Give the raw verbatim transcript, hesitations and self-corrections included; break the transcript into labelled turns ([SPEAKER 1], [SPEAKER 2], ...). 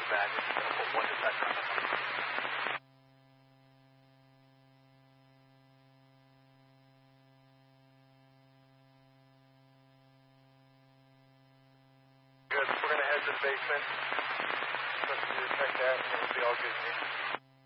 [SPEAKER 1] back. We're just going to put one detector on the number. Good. We're going to head to the basement. Let's detect that, and we'll be all good here.